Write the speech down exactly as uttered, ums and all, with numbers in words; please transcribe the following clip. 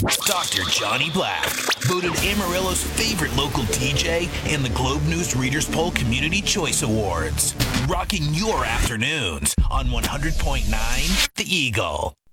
Doctor Johnny Black, voted Amarillo's favorite local D J in the Globe News Readers Poll Community Choice Awards. Rocking your afternoons on one hundred point nine The Eagle.